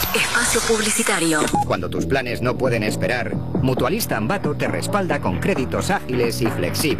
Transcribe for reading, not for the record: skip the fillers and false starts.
Espacio publicitario. Cuando tus planes no pueden esperar, Mutualista Ambato te respalda con créditos ágiles y flexibles.